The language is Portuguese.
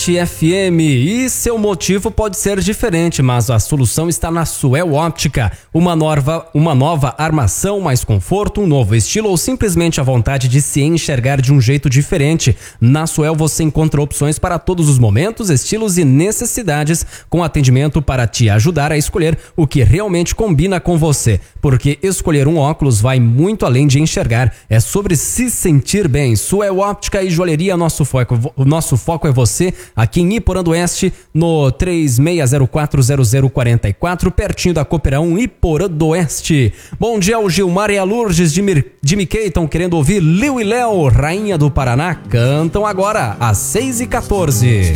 Oeste FM. E seu motivo pode ser diferente, mas a solução está na Suel Óptica. Uma nova armação, mais conforto, um novo estilo ou simplesmente a vontade de se enxergar de um jeito diferente. Na Suel você encontra opções para todos os momentos, estilos e necessidades, com atendimento para te ajudar a escolher o que realmente combina com você. Porque escolher um óculos vai muito além de enxergar, é sobre se sentir bem. Suel Óptica e Joalheria, nosso foco é você, aqui em Iporã do Oeste, no 36040044, pertinho da Cooperão, Iporã do Oeste. Bom dia, o Gilmar e a Lourdes de Miquei estão querendo ouvir Liu e Léo, Rainha do Paraná, cantam agora às 6h14.